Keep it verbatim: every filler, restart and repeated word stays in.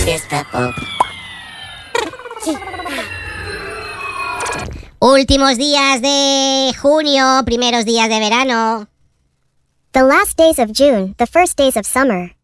Fiesta Pop. Últimos días de junio, primeros días de verano. The last days of June, the first days of summer.